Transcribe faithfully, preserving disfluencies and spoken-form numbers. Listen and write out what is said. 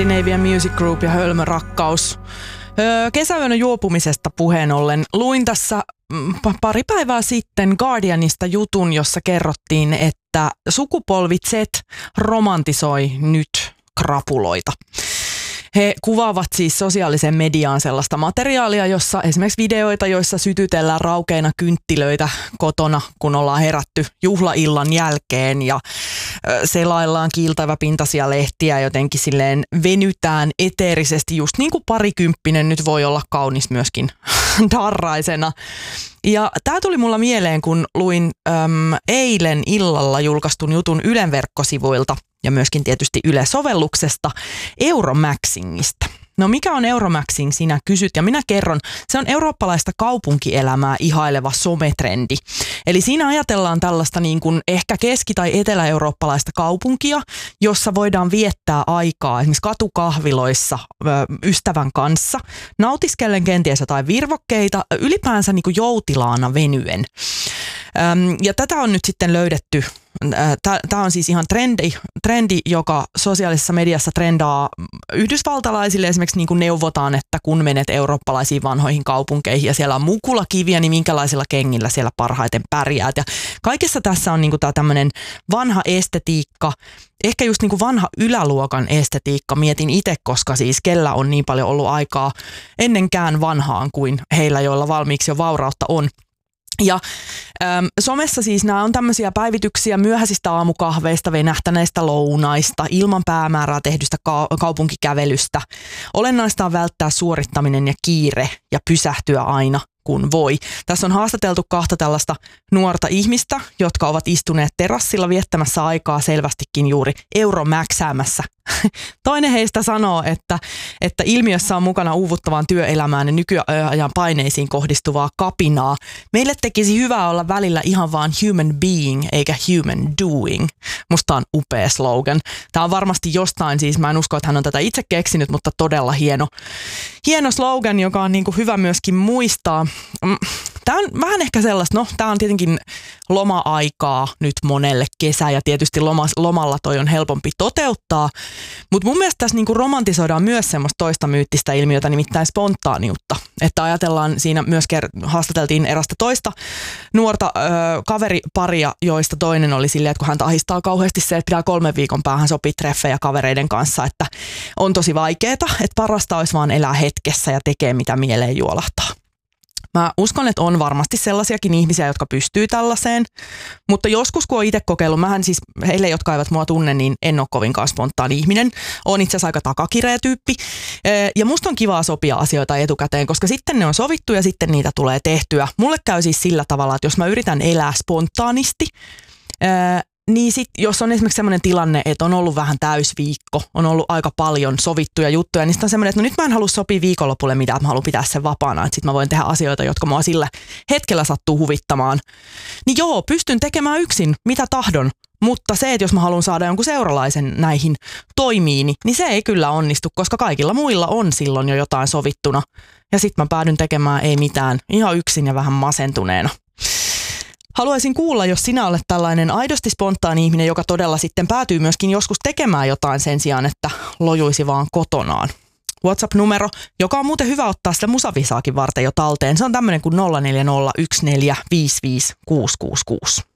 Scandinavian Music Group ja Hölmö rakkaus. Öö, kesäyönä juopumisesta puheen ollen luin tässä mm, pari päivää sitten Guardianista jutun, jossa kerrottiin, että sukupolvi Z romantisoi nyt krapuloita. He kuvaavat siis sosiaaliseen mediaan sellaista materiaalia, jossa esimerkiksi videoita, joissa sytytellään raukeina kynttilöitä kotona, kun ollaan herätty juhlaillan jälkeen ja selaillaan kiiltäväpintaisia lehtiä, jotenkin silleen venytään eteerisesti, just niin kuin parikymppinen nyt voi olla kaunis myöskin darraisena. Ja tämä tuli mulla mieleen, kun luin äm, eilen illalla julkaistun jutun Ylen verkkosivuilta ja myöskin tietysti Yle-sovelluksesta Euromaxingista. No mikä on Euromaxing, sinä kysyt, ja minä kerron. Se on eurooppalaista kaupunkielämää ihaileva sometrendi. Eli siinä ajatellaan tällaista niin kuin ehkä keski- tai etelä-eurooppalaista kaupunkia, jossa voidaan viettää aikaa esimerkiksi katukahviloissa ö, ystävän kanssa, nautiskellen kenties jotain virvokkeita, ylipäänsä niin kuin joutilaana venyen. Öm, ja tätä on nyt sitten löydetty. Tämä on siis ihan trendi, trendi, joka sosiaalisessa mediassa trendaa yhdysvaltalaisille. Esimerkiksi niin kuin neuvotaan, että kun menet eurooppalaisiin vanhoihin kaupunkeihin ja siellä on mukulakiviä, niin minkälaisilla kengillä siellä parhaiten pärjäät. Ja kaikessa tässä on niin kuin tämä tämmöinen vanha estetiikka, ehkä just niin kuin vanha yläluokan estetiikka. Mietin itse, koska siis kellä on niin paljon ollut aikaa ennenkään vanhaan kuin heillä, joilla valmiiksi jo vaurautta on. Ja äm, somessa siis nämä on tämmöisiä päivityksiä myöhäisistä aamukahveista, venähtäneistä lounaista, ilman päämäärää tehdystä ka- kaupunkikävelystä. Olennaista on välttää suorittaminen ja kiire ja pysähtyä aina kun voi. Tässä on haastateltu kahta tällaista nuorta ihmistä, jotka ovat istuneet terassilla viettämässä aikaa selvästikin juuri euromäksäämässä. Toinen heistä sanoo, että, että ilmiössä on mukana uuvuttavaan työelämään ja nykyajan paineisiin kohdistuvaa kapinaa. Meille tekisi hyvää olla välillä ihan vaan human being eikä human doing. Musta on upea slogan. Tämä on varmasti jostain, siis mä en usko, että hän on tätä itse keksinyt, mutta todella hieno, hieno slogan, joka on niin kuin hyvä myöskin muistaa. Tämä on vähän ehkä sellaista, no tämä on tietenkin loma-aikaa nyt monelle kesä ja tietysti loma, lomalla toi on helpompi toteuttaa, mutta mun mielestä tässä niinku romantisoidaan myös semmoista toista myyttistä ilmiötä, nimittäin spontaaniutta. Että ajatellaan, siinä myös ker- haastateltiin erästä toista nuorta ö, kaveriparia, joista toinen oli silleen, että kun häntä ahistaa kauheasti se, että pitää kolmen viikon päähän sopia treffejä kavereiden kanssa, että on tosi vaikeaa, että parasta olisi vaan elää hetkessä ja tekee mitä mieleen juolahtaa. Mä uskon, että on varmasti sellaisiakin ihmisiä, jotka pystyy tällaiseen, mutta joskus kun olen itse kokeillut, mähän siis heille, jotka eivät mua tunne, niin en ole kovinkaan spontaani ihminen. Olen itse asiassa aika takakireä tyyppi ja musta on kivaa sopia asioita etukäteen, koska sitten ne on sovittu ja sitten niitä tulee tehtyä. Mulle käy siis sillä tavalla, että jos mä yritän elää spontaanisti, niin sit, jos on esimerkiksi sellainen tilanne, että on ollut vähän täysviikko, on ollut aika paljon sovittuja juttuja, niin sitten on semmoinen, että no nyt mä en halua sopia viikonlopulle mitään, että mä haluan pitää sen vapaana, että sit mä voin tehdä asioita, jotka mua sillä hetkellä sattuu huvittamaan. Niin joo, pystyn tekemään yksin, mitä tahdon, mutta se, että jos mä haluan saada jonkun seuralaisen näihin toimiini, niin se ei kyllä onnistu, koska kaikilla muilla on silloin jo jotain sovittuna. Ja sit mä päädyn tekemään ei mitään, ihan yksin ja vähän masentuneena. Haluaisin kuulla, jos sinä olet tällainen aidosti spontaani ihminen, joka todella sitten päätyy myöskin joskus tekemään jotain sen sijaan, että lojuisi vaan kotonaan. WhatsApp-numero, joka on muuten hyvä ottaa sitä musavisaakin varten jo talteen. Se on tämmöinen kuin nolla neljä nolla yksi neljä viisi viisi kuusi kuusi kuusi.